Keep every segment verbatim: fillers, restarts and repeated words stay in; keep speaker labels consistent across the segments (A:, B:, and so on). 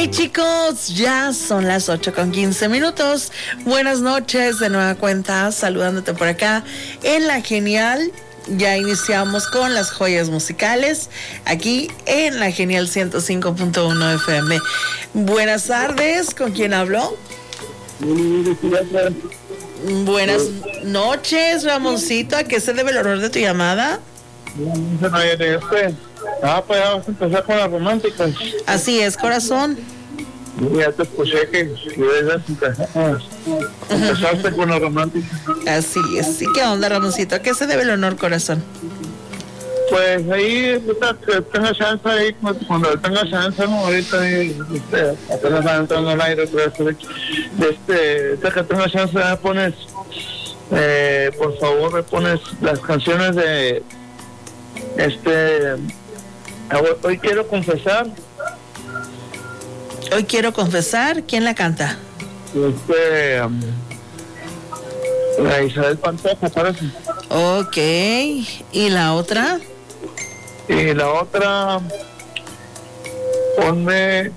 A: Ok, chicos, ya son las ocho con quince minutos. Buenas noches, de nueva cuenta, saludándote por acá en La Genial. Ya iniciamos con las joyas musicales aquí en La Genial ciento cinco punto uno F M. Buenas tardes, ¿con quién hablo? Buenas noches, Ramoncito. ¿A qué se debe el honor de tu llamada?
B: Ah, pues vamos a empezar con las románticas.
A: Así es, corazón.
B: Ya te escuché que empezaste con las románticas.
A: Así es. ¿Y qué onda, Ramoncito? ¿A qué se debe el honor, corazón?
B: Pues ahí, que tenga chance ahí, cuando tenga chance, ¿no? Ahorita, este, apenas va entrando al aire, pero este, este, que tenga chance, me pones, eh, por favor, me pones las canciones de, este, hoy quiero confesar.
A: Hoy quiero confesar, ¿quién la canta?
B: Este, um, la Isabel Pantoja, parece.
A: Ok, ¿y la otra?
B: Y la otra, ponme,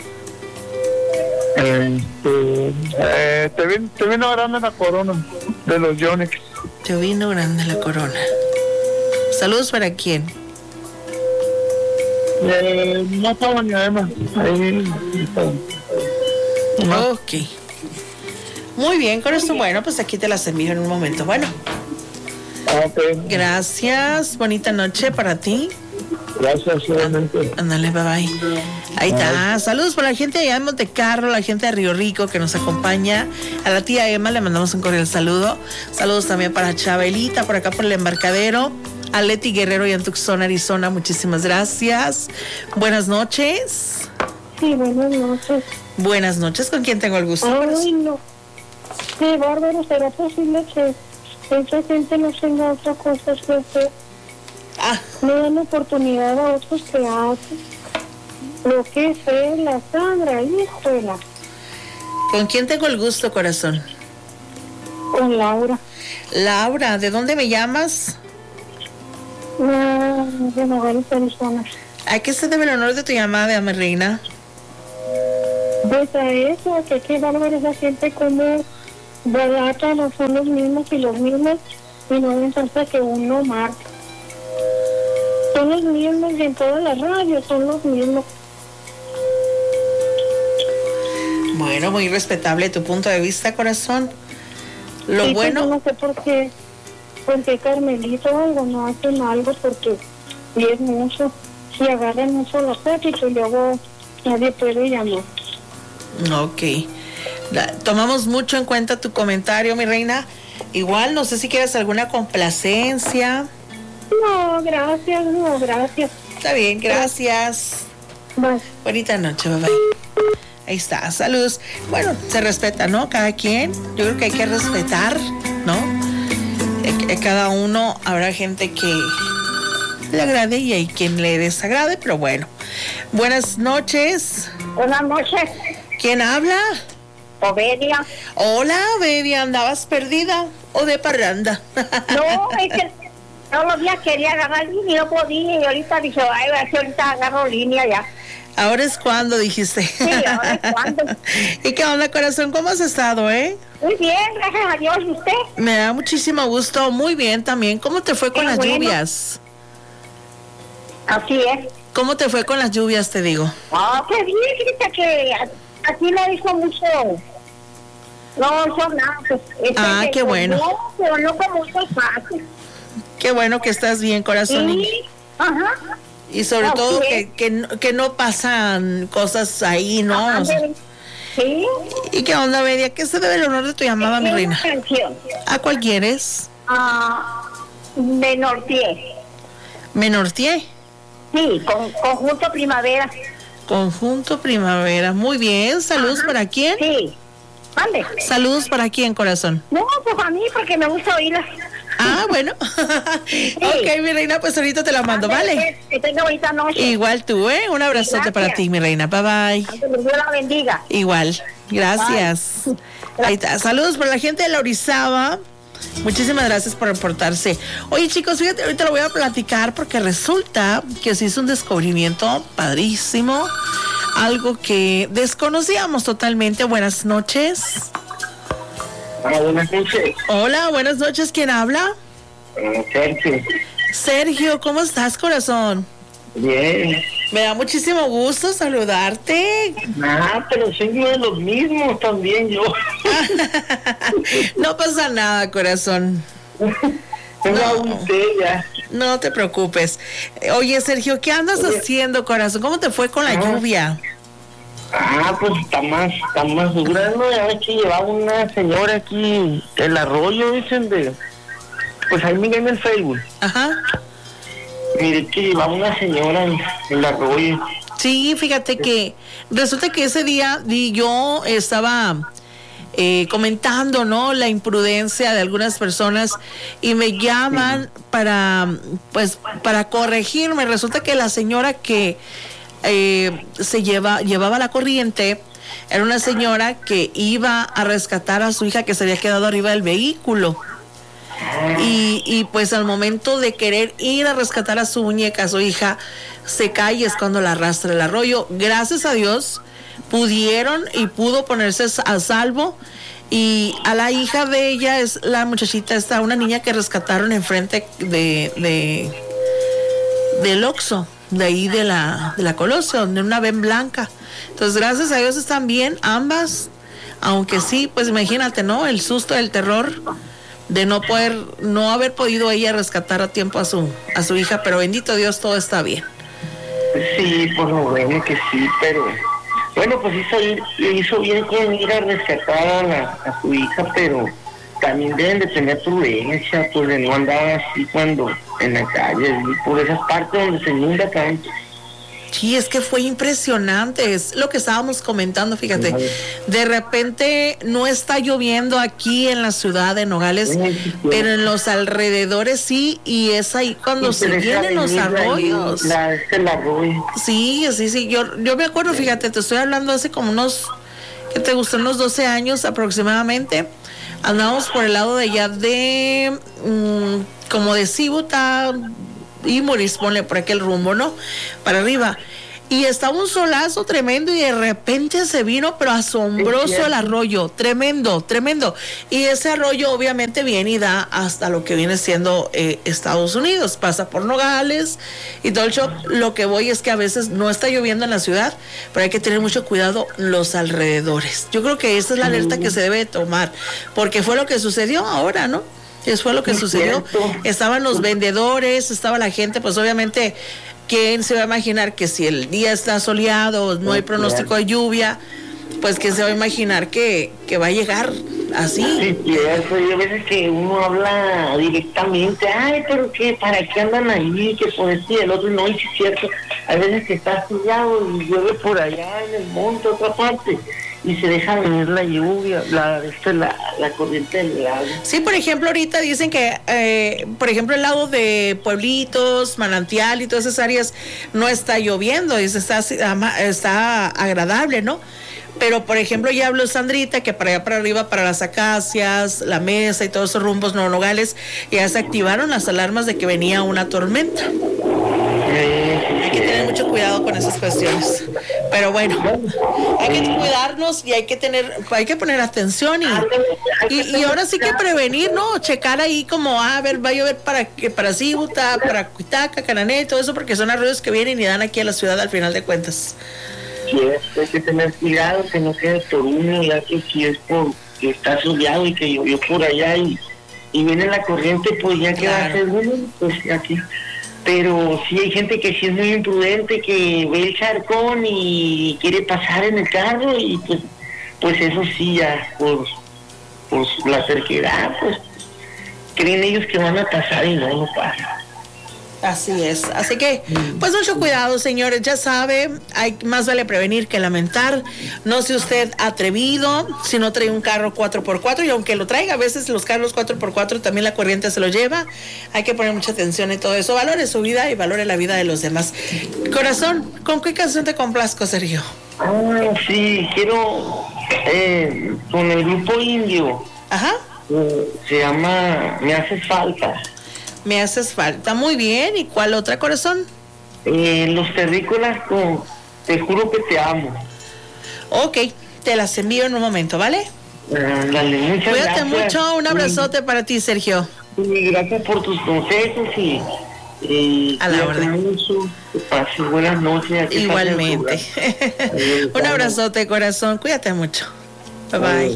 B: este, eh, te, vino, te vino grande la corona de los Yonix.
A: Te vino grande la corona. Saludos para quién.
B: Eh, no estaba ni además. Ahí
A: no. Ok. Muy bien, con esto, bueno, pues aquí te las envío en un momento. Bueno.
B: Okay.
A: Gracias, bonita noche para ti.
B: Gracias, solamente.
A: Ándale, bye bye. Ahí está. Saludos para la gente allá en Montecarlo, la gente de Río Rico que nos acompaña. A la tía Emma le mandamos un cordial saludo. Saludos también para Chabelita, por acá por el Embarcadero. A Leti Guerrero y en Tucson, Arizona, muchísimas gracias. Buenas noches.
C: Sí, buenas noches.
A: Buenas noches, ¿con quién tengo el gusto?
C: Ay, no. Qué bárbaro, ¿será posible que esa gente no tenga otra cosa que hacer?
A: Ah.
C: No dan oportunidad a otros que hacen lo que es él, la Sandra, híjola.
A: ¿Con quién tengo el gusto, corazón?
C: Con Laura.
A: Laura, ¿de dónde me llamas?
C: No, de Nogales, Arizona.
A: ¿A qué se debe el honor de tu llamada, mi reina?
C: Pues a eso, que qué bárbaro esa gente como barata, no son los mismos y los mismos, y no ven hasta que uno marca. Son los mismos y en todas las radios son los mismos.
A: Bueno, muy respetable tu punto de vista, corazón. Lo
C: sí,
A: bueno...
C: Pues no sé por qué, por qué Carmelito o algo no hacen algo, porque y es mucho, y agarran mucho los pétitos y luego nadie puede llamar.
A: Ok. Tomamos mucho en cuenta tu comentario, mi reina. Igual, no sé si quieres alguna complacencia.
C: No, gracias, no, gracias.
A: Está bien, gracias.
C: Bye.
A: Bonita noche, bye bye. Ahí está, saludos. Bueno, se respeta, ¿no? Cada quien. Yo creo que hay que respetar, ¿no? Cada uno, habrá gente que le agrade y hay quien le desagrade, pero bueno. Buenas noches.
C: Buenas noches.
A: ¿Quién habla?
C: Obedia.
A: Hola, Obedia, ¿andabas perdida o de parranda?
C: No, es que todos los días quería agarrar línea y no podía, y ahorita dije, ay, a ver si ahorita agarro línea ya.
A: Ahora es cuando, dijiste.
C: Sí, ahora es cuando.
A: ¿Y qué onda, corazón? ¿Cómo has estado, eh?
C: Muy bien, gracias a Dios. ¿Y usted?
A: Me da muchísimo gusto. Muy bien también. ¿Cómo te fue con
C: Qué
A: las
C: bueno.
A: lluvias?
C: Así es.
A: ¿Cómo te fue con las lluvias, te digo?
C: Ah, qué bien, fíjate que aquí no hizo mucho. No hizo nada. Pues, este,
A: ah, qué bueno.
C: No, pero no con mucho fácil.
A: Qué bueno que estás bien, corazón.
C: Sí, ajá.
A: Y sobre
C: Así
A: todo
C: es.
A: que, que, no- que no pasan cosas ahí, ¿no?
C: Ajá,
A: O sea,
C: sí.
A: ¿y qué onda, Bedia? ¿Qué se debe el honor de tu llamada, mi
C: Una
A: reina?
C: canción.
A: ¿A cuál quieres?
C: Ah, de Nortier.
A: ¿Me norteé?
C: Sí, con Conjunto Primavera.
A: Conjunto Primavera. Muy bien. ¿Saludos
C: Ajá.
A: para quién?
C: Sí. ¿Mande?
A: ¿Saludos para quién, corazón?
C: No, pues a mí, porque me gusta oírla.
A: Ah, bueno. Ok, mi reina, pues ahorita te la mando,
C: Ándale,
A: ¿vale?
C: pues, que tenga bonita noche.
A: Igual tú, ¿eh? Un abrazote
C: Gracias.
A: para ti, mi reina. Bye, bye.
C: Que Dios la bendiga.
A: Igual. Gracias. Ahí está. Saludos para la gente de la Orizaba. Muchísimas gracias por reportarse. Oye, chicos, fíjate, ahorita lo voy a platicar porque resulta que se hizo un descubrimiento padrísimo algo que desconocíamos totalmente. Buenas noches.
B: Ah, buenas noches.
A: Hola, buenas noches. ¿Quién habla?
B: Uh, Sergio.
A: Sergio, ¿cómo estás, corazón?
B: Bien.
A: Me da muchísimo gusto saludarte.
B: Ah, pero soy uno de los mismos también yo.
A: No pasa nada, corazón.
B: No, usted ya.
A: No te preocupes. Oye, Sergio, ¿qué andas Oye. haciendo, corazón? ¿Cómo te fue con la ah. lluvia?
B: Ah, pues está más, está más dura, ¿no? Ya ves que llevaba una señora aquí, el arroyo, dicen de... Pues ahí miré en el Facebook.
A: Ajá.
B: Miré que llevaba una señora en el arroyo.
A: Sí, fíjate que resulta que ese día yo estaba eh, comentando, ¿no? La imprudencia de algunas personas y me llaman sí. para, pues, para corregirme. Resulta que la señora que eh, se lleva, llevaba la corriente era una señora que iba a rescatar a su hija que se había quedado arriba del vehículo. Y, y pues al momento de querer ir a rescatar a su muñeca, a su hija, se cae y es cuando la arrastra el arroyo. Gracias a Dios pudieron y pudo ponerse a salvo. Y a la hija de ella es la muchachita esta, una niña que rescataron enfrente de, de del Oxxo, de ahí de la, de la Colosio, donde una ven blanca. Entonces gracias a Dios están bien ambas, aunque sí, pues imagínate, ¿no? El susto, el terror de no poder, no haber podido ella rescatar a tiempo a su a su hija, pero bendito Dios, todo está bien.
B: Sí, por lo bueno que sí, pero bueno, pues hizo, ir, hizo bien con ir a rescatar a, la, a su hija, pero también deben de tener prudencia, pues de no andar así cuando en la calle, y por esas partes donde se inunda tanto.
A: Sí, es que fue impresionante, es lo que estábamos comentando, fíjate, de repente no está lloviendo aquí en la ciudad de Nogales, sí, sí, pero en los alrededores sí, y es ahí cuando sí, se vienen los arroyos.
B: La, el arroyo.
A: Sí, sí, sí, yo, yo me acuerdo, fíjate, te estoy hablando hace como unos, ¿qué te gustan? Unos doce años aproximadamente, andábamos por el lado de allá de, mmm, como de Cibuta y Moris, ponle por aquel rumbo, ¿no? Para arriba. Y estaba un solazo tremendo y de repente se vino, pero asombroso el arroyo, tremendo, tremendo. Y ese arroyo obviamente viene y da hasta lo que viene siendo eh, Estados Unidos, pasa por Nogales y todo el show. Lo que voy es que a veces no está lloviendo en la ciudad, pero hay que tener mucho cuidado los alrededores. Yo creo que esa es la alerta que se debe tomar, porque fue lo que sucedió ahora, ¿no? Eso fue lo que es sucedió. Cierto. Estaban los vendedores, estaba la gente, pues obviamente, ¿quién se va a imaginar que si el día está soleado, no hay pronóstico de lluvia, pues quién se va a imaginar que, que va a llegar así?
B: Sí, cierto. Y a veces que uno habla directamente, ay, pero que para qué andan ahí, que por este y el otro, no, y sí es cierto. Hay veces que está soleado y llueve por allá en el monte, otra parte, y se deja venir la lluvia, la, este, la, la corriente del agua.
A: Sí, por ejemplo, ahorita dicen que, eh, por ejemplo, el lado de Pueblitos, Manantial y todas esas áreas no está lloviendo, y está, está agradable, ¿no? Pero, por ejemplo, ya habló Sandrita que para allá para arriba, para las Acacias, la Mesa y todos esos rumbos no Nogales, ya se activaron las alarmas de que venía una tormenta. Hay que tener mucho cuidado con esas cuestiones. Pero bueno, hay que cuidarnos y hay que tener, hay que poner atención y, y, y ahora sí que prevenir, ¿no? Checar ahí como, ah, a ver, va a llover para que para Cibuta, para Cuitaca, Canané y todo eso, porque son arroyos que vienen y dan aquí a la ciudad al final de cuentas.
B: Sí, hay que tener cuidado, que no sea toruno, ya que si es por que está soleado y que llovió por allá y, y viene la corriente, pues ya que va a ser bueno, pues aquí. Pero sí hay gente que sí es muy imprudente, que ve el charcón y quiere pasar en el carro y pues pues eso sí ya por, por la terquedad, pues creen ellos que van a pasar y no, no pasa.
A: Así es, así que pues mucho cuidado, señores, ya sabe, hay más vale prevenir que lamentar. No sea usted atrevido si no trae un carro cuatro por cuatro, y aunque lo traiga, a veces los carros cuatro por cuatro también la corriente se lo lleva. Hay que poner mucha atención en todo eso. Valore su vida y valore la vida de los demás. Corazón, ¿con qué canción te complazco, Sergio?
B: Ah, sí, quiero eh, con el grupo Indio.
A: Ajá.
B: Eh, se llama Me Haces Falta.
A: Me Haces Falta, muy bien. ¿Y cuál otra, corazón?
B: Eh, los Terrícolas con
D: Te juro que te amo.
A: Ok, te las envío en un momento, ¿vale?
D: Uh, dale, muchas
A: Cuídate
D: gracias.
A: mucho, un abrazote sí. para ti, Sergio.
D: Y gracias por tus consejos y, y
A: a la orden.
D: Mucho. Que pases buenas noches.
A: Igualmente. Un abrazote, corazón. Cuídate mucho. Bye bye. Bye.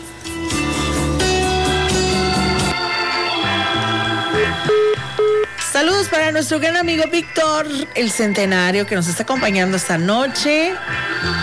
A: Saludos para nuestro gran amigo Víctor, el centenario que nos está acompañando esta noche.